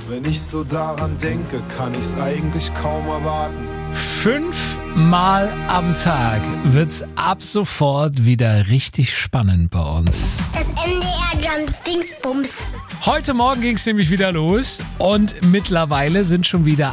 Wenn ich so daran denke, kann ich's eigentlich kaum erwarten. 5-mal am Tag wird's ab sofort wieder richtig spannend bei uns. Das MDR Jump Dingsbums. Heute Morgen ging's nämlich wieder los und mittlerweile sind schon wieder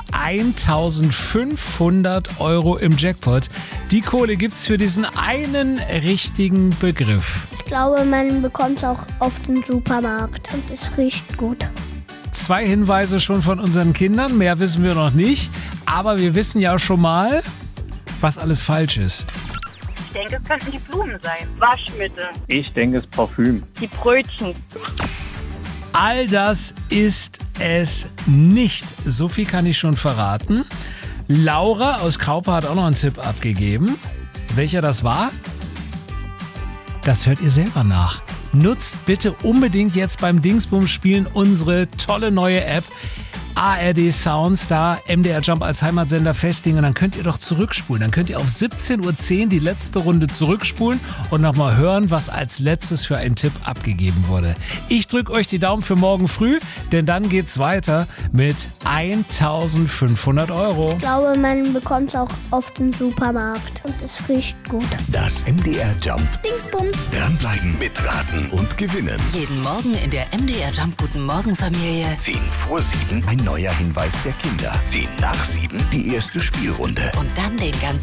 1.500 Euro im Jackpot. Die Kohle gibt's für diesen einen richtigen Begriff. Ich glaube, man bekommt es auch auf dem Supermarkt und es riecht gut. 2 Hinweise schon von unseren Kindern, mehr wissen wir noch nicht. Aber wir wissen ja schon mal, was alles falsch ist. Ich denke, es könnten die Blumen sein. Waschmittel. Ich denke, es Parfüm. Die Brötchen. All das ist es nicht. So viel kann ich schon verraten. Laura aus Kraupe hat auch noch einen Tipp abgegeben. Welcher das war? Das hört ihr selber nach. Nutzt bitte unbedingt jetzt beim Dingsbums-Spielen unsere tolle neue App. ARD Soundstar, MDR Jump als Heimatsender festlegen und dann könnt ihr doch zurückspulen. Dann könnt ihr auf 17.10 Uhr die letzte Runde zurückspulen und nochmal hören, was als letztes für einen Tipp abgegeben wurde. Ich drücke euch die Daumen für morgen früh, denn dann geht's weiter mit 1.500 Euro. Ich glaube, man bekommt es auch auf dem Supermarkt und es riecht gut. Das MDR Jump. Dingsbums. Dranbleiben, mitraten und gewinnen. Jeden Morgen in der MDR Jump Guten Morgen Familie. 10 vor 7 ein neuer Hinweis der Kinder. 10 nach 7 die erste Spielrunde. Und dann den ganzen